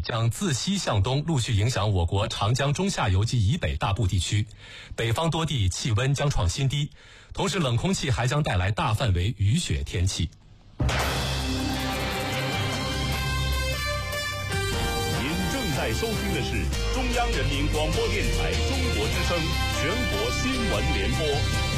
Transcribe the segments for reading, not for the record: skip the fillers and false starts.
将自西向东陆续影响我国长江中下游及以北大部地区，北方多地气温将创新低，同时冷空气还将带来大范围雨雪天气。 在收听的是中央人民广播电台中国之声全国新闻联播。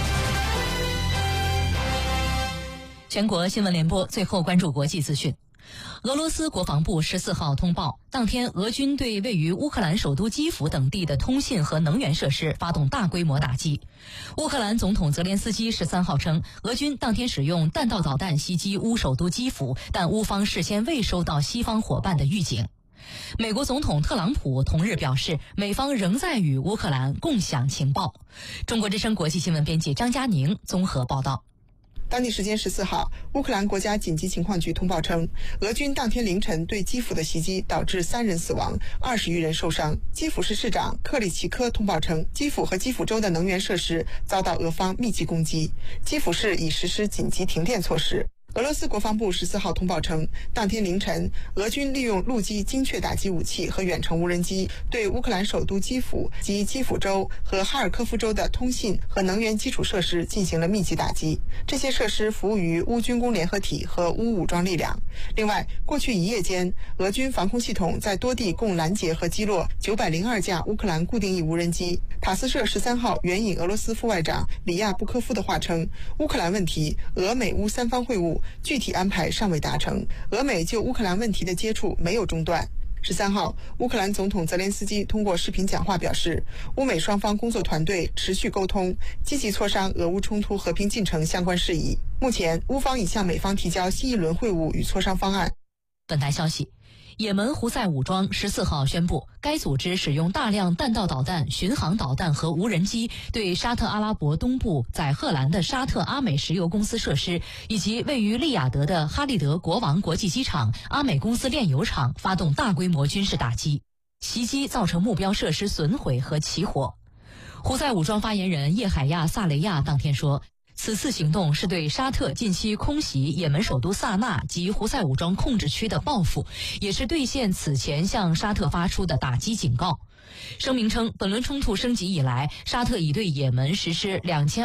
全国新闻联播，最后关注国际资讯。俄罗斯国防部14号通报，当天俄军对位于乌克兰首都基辅等地的通信和能源设施发动大规模打击。乌克兰总统泽连斯基13号称，俄军当天使用弹道导弹袭击乌首都基辅，但乌方事先未收到西方伙伴的预警。美国总统特朗普同日表示，美方仍在与乌克兰共享情报。中国之声国际新闻编辑张佳宁综合报道。 当地时间14号，乌克兰国家紧急情况局通报称，俄军当天凌晨对基辅的袭击导致3人死亡，20余人受伤。基辅市市长克里奇科通报称，基辅和基辅州的能源设施遭到俄方密集攻击，基辅市已实施紧急停电措施。俄罗斯国防部14号通报称，当天凌晨，俄军利用陆基精确打击武器和远程无人机，对乌克兰首都基辅及基辅州和哈尔科夫州的通信和能源基础设施进行了密集打击。这些设施服务于乌军工联合体和乌武装力量。另外，过去一夜间，俄军防空系统在多地共拦截和击落902架乌克兰固定翼无人机。塔斯社13号援引俄罗斯副外长里亚布科夫的话称，乌克兰问题，俄美乌三方会晤具体安排尚未达成，俄美就乌克兰问题的接触没有中断。13号，乌克兰总统泽连斯基通过视频讲话表示，乌美双方工作团队持续沟通，积极磋商俄乌冲突和平进程相关事宜。目前，乌方已向美方提交新一轮会晤与磋商方案。 本台消息，也门胡塞武装14号宣布，该组织使用大量弹道导弹、巡航导弹和无人机，对沙特阿拉伯东部载荷兰的沙特阿美石油公司设施，以及位于利雅得的哈利德国王国际机场、阿美公司炼油厂发动大规模军事打击。袭击造成目标设施损毁和起火。胡塞武装发言人叶海亚·萨雷亚当天说，此次行动是对沙特近期空袭也门首都萨那及胡塞武装控制区的报复，也是兑现此前向沙特发出的打击警告。声明称，本轮冲突升级以来，沙特已对也门实施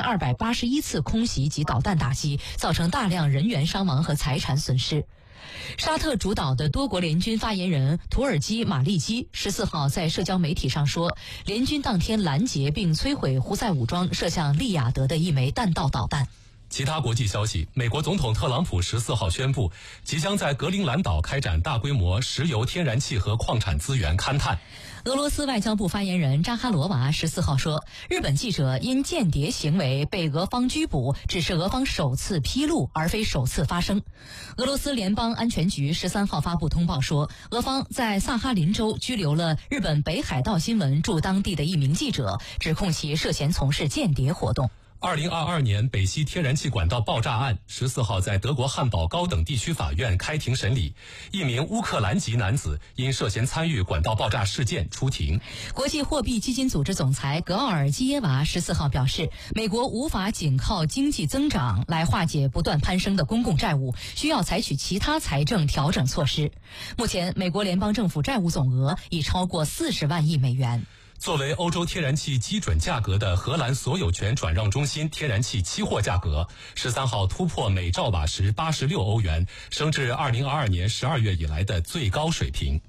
2281次空袭及导弹打击，造成大量人员伤亡和财产损失。沙特主导的多国联军发言人土耳其马利基14号在社交媒体上说，联军当天拦截并摧毁胡塞武装射向利雅得的一枚弹道导弹。 其他国际消息，美国总统特朗普14号宣布，即将在格陵兰岛开展大规模石油、天然气和矿产资源勘探。 俄罗斯外交部发言人扎哈罗娃14号说，日本记者因间谍行为被俄方拘捕，只是俄方首次披露，而非首次发生。俄罗斯联邦安全局13号发布通报说，俄方在萨哈林州拘留了日本北海道新闻驻当地的一名记者，指控其涉嫌从事间谍活动。 2022年北溪天然气管道爆炸案14号在德国汉堡高等地区法院开庭审理，一名乌克兰籍男子因涉嫌参与管道爆炸事件出庭。 国际货币基金组织总裁格奥尔基耶娃14号表示，美国无法仅靠经济增长来化解不断攀升的公共债务，需要采取其他财政调整措施。目前，美国联邦政府债务总额已超过40万亿美元。 作为欧洲天然气基准价格的荷兰所有权转让中心，天然气期货价格13号突破每兆瓦时86欧元，升至2022年12月以来的最高水平。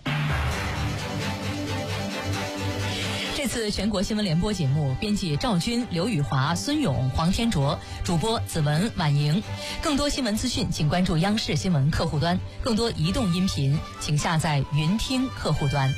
这次全国新闻联播节目，编辑赵军、刘宇华、孙勇、黄天卓，主播子文、婉莹。更多新闻资讯，请关注央视新闻客户端；更多移动音频，请下载云听客户端。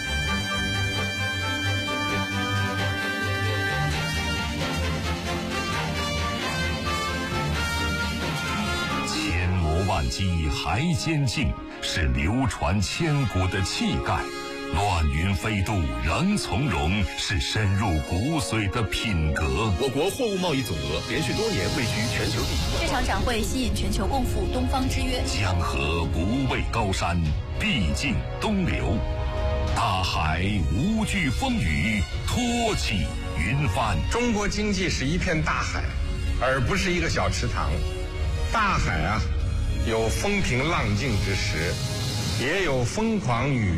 万机还坚劲，是流传千古的气概；乱云飞渡仍从容，是深入骨髓的品格。 我国货物贸易总额连续多年位居全球第一。 这场展会吸引全球共赴东方之约。 江河不畏高山，必尽东流；大海无惧风雨，托起云帆。 中国经济是一片大海，而不是一个小池塘。大海啊，有风平浪静之时，也有疯狂与